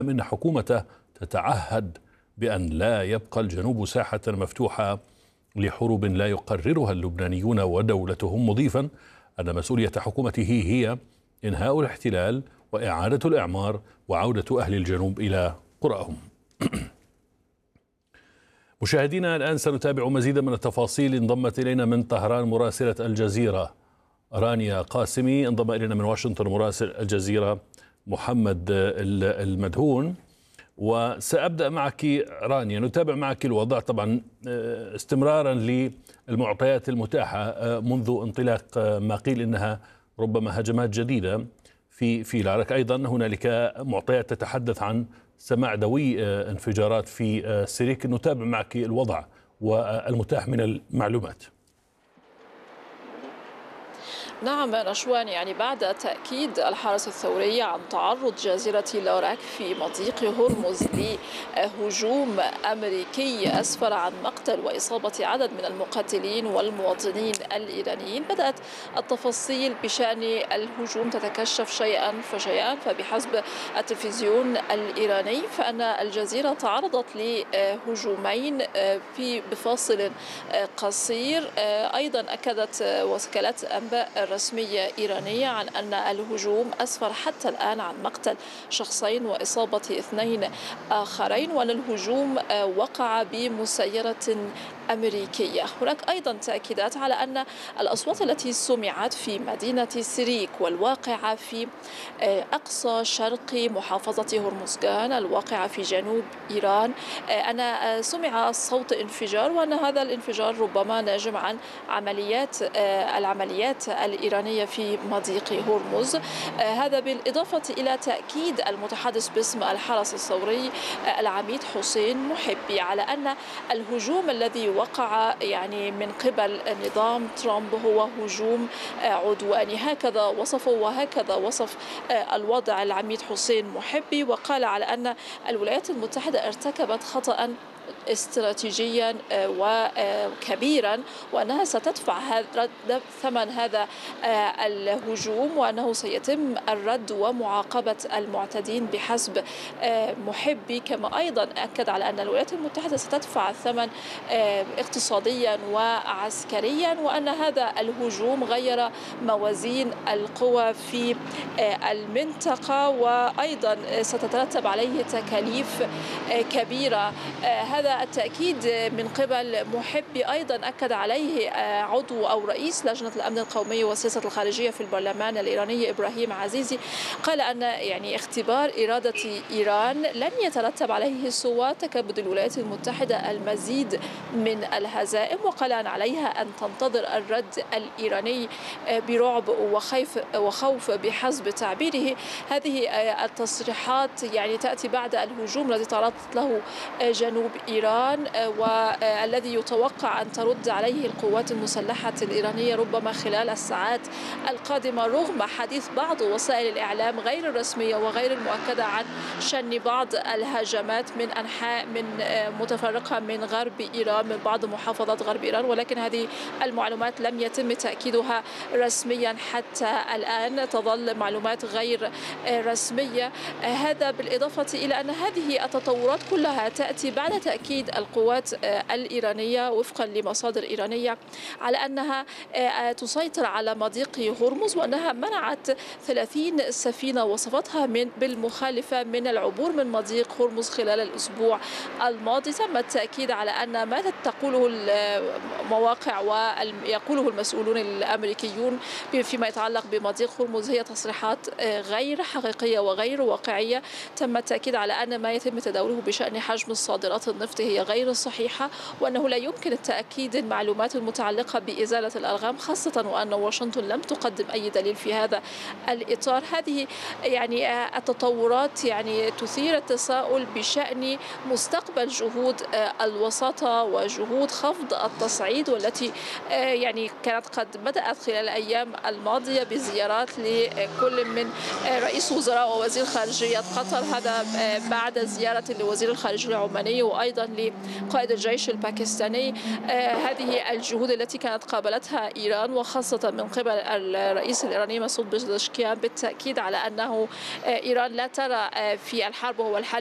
إن حكومته تتعهد بأن لا يبقى الجنوب ساحة مفتوحة لحروب لا يقررها اللبنانيون ودولتهم، مضيفا أن مسؤولية حكومته هي إنهاء الاحتلال وإعادة الإعمار وعودة أهل الجنوب إلى قرأهم. مشاهدينا، الآن سنتابع مزيدا من التفاصيل. انضمت إلينا من طهران مراسلة الجزيرة رانيا قاسمي، انضم إلينا من واشنطن مراسل الجزيرة محمد المدهون. وسأبدأ معك رانيا، نتابع معك الوضع طبعا استمرارا للمعطيات المتاحة منذ انطلاق ما قيل إنها ربما هجمات جديدة في العراق. أيضا هنالك معطيات تتحدث عن سماع دوي انفجارات في سيريك. نتابع معك الوضع والمتاح من المعلومات. نعم نشوان، يعني بعد تأكيد الحرس الثوري عن تعرض جزيرة لوراك في مضيق هرمز لهجوم أمريكي أسفر عن مقتل وإصابة عدد من المقاتلين والمواطنين الإيرانيين، بدأت التفاصيل بشأن الهجوم تتكشف شيئا فشيئا. فبحسب التلفزيون الإيراني فإن الجزيرة تعرضت لهجومين بفاصل قصير. أيضا أكدت وكالات أنباء رسمية إيرانية عن أن الهجوم أسفر حتى الآن عن مقتل شخصين وإصابة 2 آخرين، وأن الهجوم وقع بمسيرة أمريكية. هناك أيضا تأكيدات على أن الأصوات التي سمعت في مدينة سيريك والواقعة في أقصى شرق محافظة هرمزغان الواقعة في جنوب إيران، أن سمع صوت انفجار، وأن هذا الانفجار ربما ناجم عن العمليات الإيرانية في مضيق هرمز. هذا بالإضافة إلى تأكيد المتحدث باسم الحرس الثوري العميد حسين محبي على أن الهجوم الذي وقع يعني من قبل نظام ترامب هو هجوم عدواني. هكذا وصفه وهكذا وصف الوضع العميد حسين محبي، وقال على أن الولايات المتحدة ارتكبت خطأ استراتيجيا وكبيرا، وأنها ستدفع ثمن هذا الهجوم، وأنه سيتم الرد ومعاقبة المعتدين بحسب محبي. كما أيضا أكد على أن الولايات المتحدة ستدفع الثمن اقتصاديا وعسكريا، وأن هذا الهجوم غير موازين القوى في المنطقة، وأيضا ستترتب عليه تكاليف كبيرة. هذا التأكيد من قبل محبي أيضا أكد عليه عضو أو رئيس لجنة الأمن القومي والسياسة الخارجية في البرلمان الإيراني إبراهيم عزيزي. قال أن يعني اختبار إرادة إيران لن يترتب عليه سوى تكبد الولايات المتحدة المزيد من الهزائم، وقال أن عليها أن تنتظر الرد الإيراني برعب وخوف بحسب تعبيره. هذه التصريحات يعني تأتي بعد الهجوم الذي تعرضت له جنوب إيران، والذي يتوقع أن ترد عليه القوات المسلحة الإيرانية ربما خلال الساعات القادمة، رغم حديث بعض وسائل الإعلام غير الرسمية وغير المؤكدة عن شن بعض الهجمات من أنحاء متفرقة من غرب إيران، من بعض محافظات غرب إيران، ولكن هذه المعلومات لم يتم تأكيدها رسميا حتى الآن، تظل معلومات غير رسمية. هذا بالإضافة إلى أن هذه التطورات كلها تأتي بعد تأكيد القوات الإيرانية وفقا لمصادر إيرانية على أنها تسيطر على مضيق هرمز، وأنها منعت 30 سفينة وصفتها بالمخالفة من العبور من مضيق هرمز خلال الأسبوع الماضي. تم التأكيد على أن ما تقوله المواقع ويقوله المسؤولون الأمريكيون فيما يتعلق بمضيق هرمز هي تصريحات غير حقيقية وغير واقعية. تم التأكيد على أن ما يتم تداوله بشأن حجم الصادرات النفط هي غير صحيحة، وأنه لا يمكن التأكيد المعلومات المتعلقة بإزالة الألغام، خاصة وأن واشنطن لم تقدم أي دليل في هذا الإطار. هذه يعني التطورات يعني تثير التساؤل بشأن مستقبل جهود الوساطة وجهود خفض التصعيد، والتي يعني كانت قد بدأت خلال الأيام الماضية بزيارات لكل من رئيس وزراء ووزير خارجية قطر، هذا بعد زيارة لوزير الخارجية العماني وأيضا أيضا لقائد الجيش الباكستاني هذه الجهود التي كانت قابلتها إيران وخاصة من قبل الرئيس الإيراني مسعود بزشكيان بالتأكيد على أنه إيران لا ترى في الحرب وهو الحل